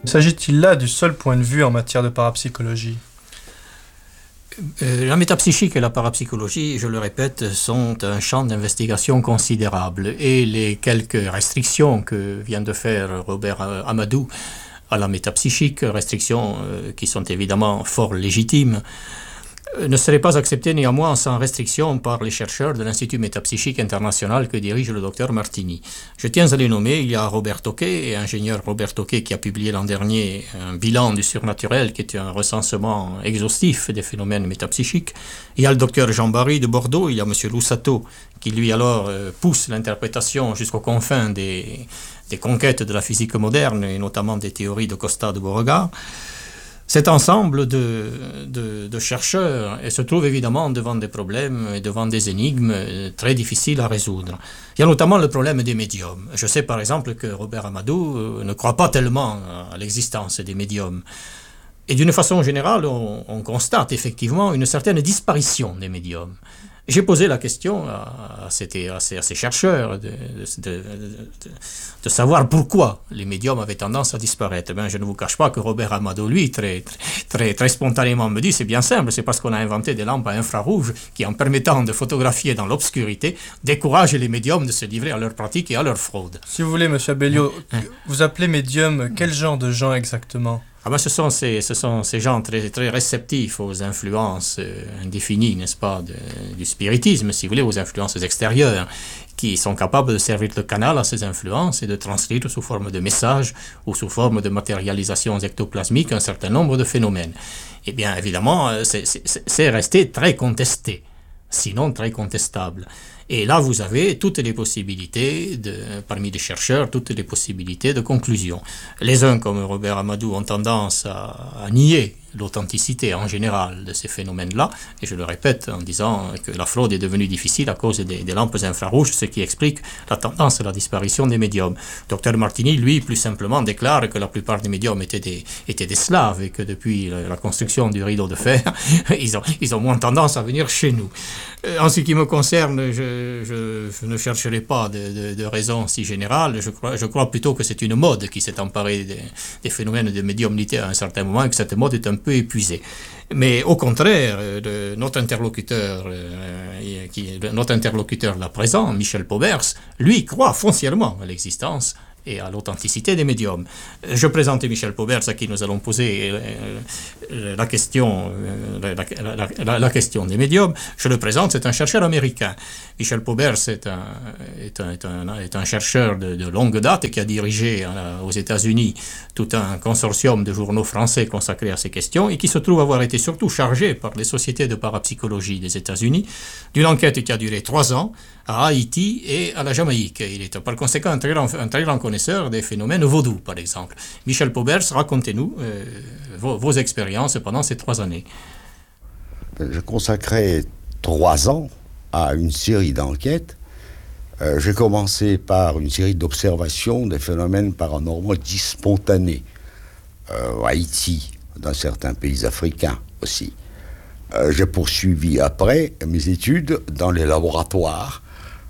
S'agit-il là du seul point de vue en matière de parapsychologie? La métapsychique et la parapsychologie, je le répète, sont un champ d'investigation considérable. Et les quelques restrictions que vient de faire Robert Amadou à la métapsychique, restrictions qui sont évidemment fort légitimes, ne seraient pas acceptées néanmoins sans restriction par les chercheurs de l'Institut métapsychique international que dirige le docteur Martini. Je tiens à les nommer. Il y a Robert Tocquet, ingénieur Robert Tocquet, qui a publié l'an dernier un bilan du surnaturel, qui est un recensement exhaustif des phénomènes métapsychiques. Il y a le docteur Jean Barry de Bordeaux, il y a M. Loussato, qui lui alors pousse l'interprétation jusqu'aux confins des conquêtes de la physique moderne, et notamment des théories de Costa de Beauregard. Cet ensemble de chercheurs se trouve évidemment devant des problèmes et devant des énigmes très difficiles à résoudre. Il y a notamment le problème des médiums. Je sais par exemple que Robert Amadou ne croit pas tellement à l'existence des médiums. Et d'une façon générale, on constate effectivement une certaine disparition des médiums. J'ai posé la question à ces chercheurs de savoir pourquoi les médiums avaient tendance à disparaître. Ben, je ne vous cache pas que Robert Amadou, lui, très spontanément me dit, c'est bien simple, c'est parce qu'on a inventé des lampes à infrarouge qui, en permettant de photographier dans l'obscurité, découragent les médiums de se livrer à leurs pratiques et à leurs fraudes. Si vous voulez, monsieur Abellio, vous appelez médium quel genre de gens exactement? Ce sont ces gens très réceptifs aux influences indéfinies, n'est-ce pas, du spiritisme, si vous voulez, aux influences extérieures, qui sont capables de servir de canal à ces influences et de transcrire sous forme de messages ou sous forme de matérialisations ectoplasmiques un certain nombre de phénomènes. Eh bien, évidemment, c'est resté très contesté, sinon très contestable. Et là, vous avez toutes les possibilités, parmi les chercheurs, toutes les possibilités de conclusion. Les uns, comme Robert Amadou, ont tendance à nier l'authenticité en général de ces phénomènes-là, et je le répète en disant que la fraude est devenue difficile à cause des lampes infrarouges, ce qui explique la tendance à la disparition des médiums. Dr Martini, lui, plus simplement déclare que la plupart des médiums étaient des Slaves et que depuis la construction du rideau de fer, ils ont moins tendance à venir chez nous. En ce qui me concerne, je ne chercherai pas de raison si générale. Je crois plutôt que c'est une mode qui s'est emparée des phénomènes de médiumnité à un certain moment et que cette mode est un peu épuisée. Mais au contraire, notre interlocuteur là présent, Michel Paubers, lui croit foncièrement à l'existence et à l'authenticité des médiums. Je présente Michel Paubers à qui nous allons poser la question des médiums. Je le présente, c'est un chercheur américain. Michel Paubers est un chercheur de longue date et qui a dirigé aux États-Unis tout un consortium de journaux français consacrés à ces questions et qui se trouve avoir été surtout chargé par les sociétés de parapsychologie des États-Unis d'une enquête qui a duré 3 ans à Haïti et à la Jamaïque. Il est par conséquent un très grand connaisseur des phénomènes vaudous, par exemple. Michel Paubers, racontez-nous vos expériences pendant ces 3 années. Je consacrais 3 ans à une série d'enquêtes. J'ai commencé par une série d'observations des phénomènes paranormaux dits spontanés. Haïti, dans certains pays africains aussi. J'ai poursuivi après mes études dans les laboratoires,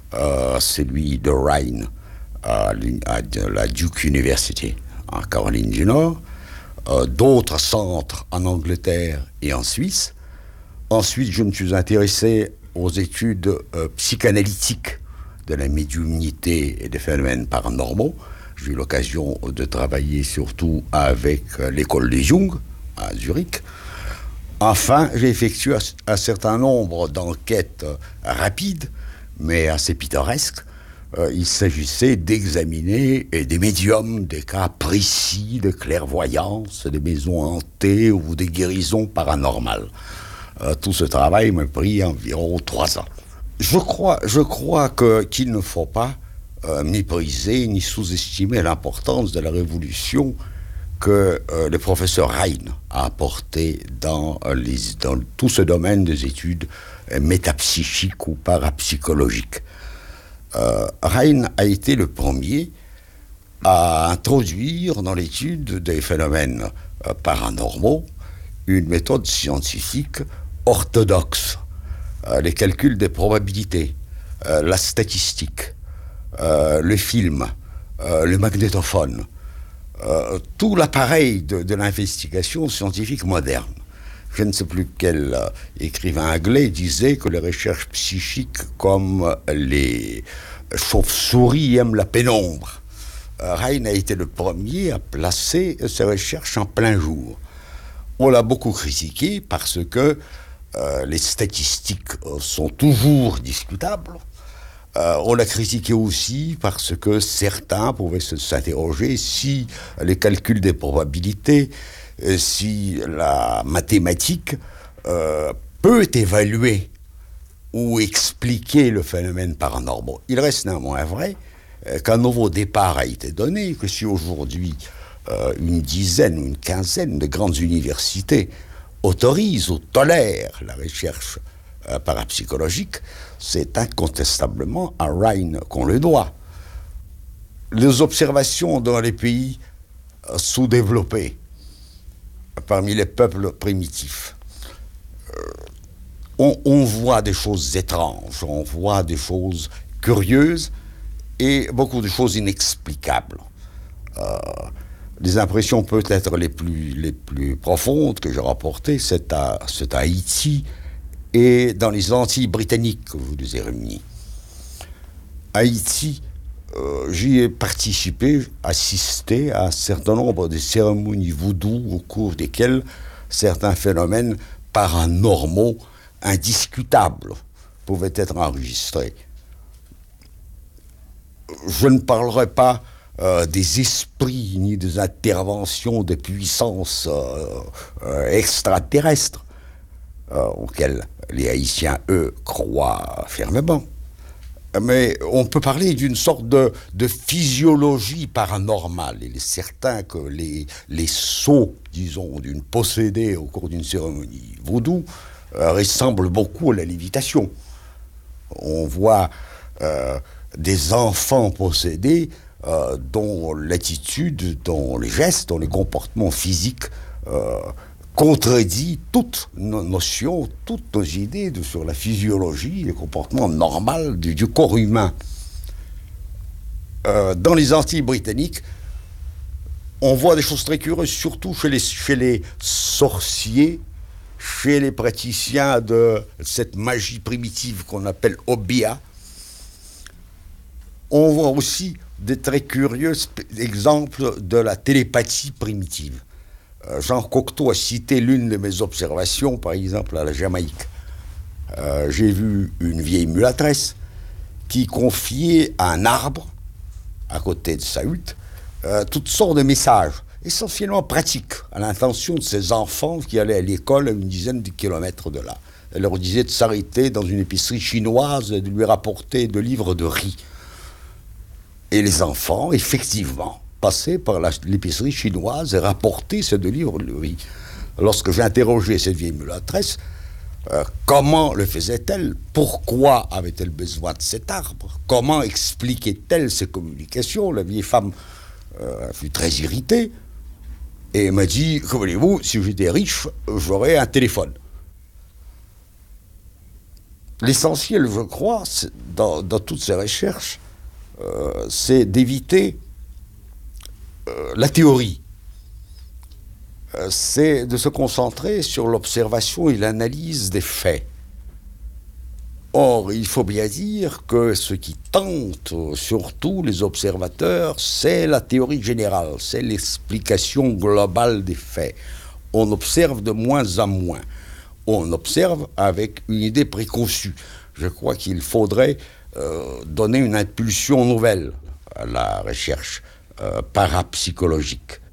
celui de Rhine, à la Duke University, en Caroline du Nord, d'autres centres en Angleterre et en Suisse. Ensuite, je me suis intéressé aux études psychanalytiques de la médiumnité et des phénomènes paranormaux. J'ai eu l'occasion de travailler surtout avec l'école de Jung, à Zurich. Enfin, j'ai effectué un certain nombre d'enquêtes rapides, mais assez pittoresques. Il s'agissait d'examiner des médiums, des cas précis de clairvoyance, des maisons hantées ou des guérisons paranormales. Tout ce travail m'a pris environ 3 ans. Je crois qu'il ne faut pas mépriser ni sous-estimer l'importance de la révolution que le professeur Rhine a apporté dans tout ce domaine des études métapsychiques ou parapsychologiques. Rhine a été le premier à introduire dans l'étude des phénomènes paranormaux une méthode scientifique orthodoxe, les calculs des probabilités, la statistique, le film, le magnétophone, tout l'appareil de l'investigation scientifique moderne. Je ne sais plus quel écrivain anglais disait que les recherches psychiques, comme les chauves-souris aiment la pénombre. Rein a été le premier à placer ses recherches en plein jour. On l'a beaucoup critiqué parce que les statistiques sont toujours discutables. On l'a critiqué aussi parce que certains pouvaient s'interroger si les calculs des probabilités, si la mathématique peut évaluer ou expliquer le phénomène paranormal. Il reste néanmoins vrai qu'un nouveau départ a été donné, que si aujourd'hui une dizaine ou une quinzaine de grandes universités autorisent ou tolèrent la recherche parapsychologique, c'est incontestablement à Rein qu'on le doit. Les observations dans les pays sous-développés, parmi les peuples primitifs, on voit des choses étranges, on voit des choses curieuses et beaucoup de choses inexplicables. Les impressions peut-être les plus profondes que j'ai rapportées, c'est à Haïti et dans les Antilles britanniques que je vous ai réunis. Haïti, j'y ai participé, assisté à un certain nombre de cérémonies voodoo au cours desquelles certains phénomènes paranormaux indiscutables pouvaient être enregistrés. Je ne parlerai pas des esprits ni des interventions de puissances extraterrestres auxquelles les Haïtiens, eux, croient fermement. Mais on peut parler d'une sorte de physiologie paranormale. Il est certain que les sauts, disons, d'une possédée au cours d'une cérémonie vaudou ressemblent beaucoup à la lévitation. On voit des enfants possédés dont l'attitude, dont les gestes, dont les comportements physiques contredit toutes nos notions, toutes nos idées sur la physiologie, les comportements normaux du corps humain. Dans les Antilles britanniques, on voit des choses très curieuses, surtout chez les sorciers, chez les praticiens de cette magie primitive qu'on appelle Obia. On voit aussi des très curieux exemples de la télépathie primitive. Jean Cocteau a cité l'une de mes observations, par exemple à la Jamaïque. J'ai vu une vieille mulâtresse qui confiait à un arbre, à côté de sa hutte, toutes sortes de messages, essentiellement pratiques, à l'intention de ses enfants qui allaient à l'école à une dizaine de kilomètres de là. Elle leur disait de s'arrêter dans une épicerie chinoise et de lui rapporter 2 livres de riz. Et les enfants, effectivement, passaient par l'épicerie chinoise et rapportaient ces 2 livres de riz. Lorsque j'ai interrogé cette vieille mulâtresse, comment le faisait-elle? Pourquoi avait-elle besoin de cet arbre? Comment expliquait-elle ces communications? La vieille femme fut très irritée et m'a dit, que voulez-vous, si j'étais riche, j'aurais un téléphone. L'essentiel, je crois, dans toutes ces recherches, c'est d'éviter la théorie. C'est de se concentrer sur l'observation et l'analyse des faits. Or, il faut bien dire que ce qui tente surtout les observateurs, c'est la théorie générale, c'est l'explication globale des faits. On observe de moins en moins. On observe avec une idée préconçue. Je crois qu'il faudrait donner une impulsion nouvelle à la recherche parapsychologique.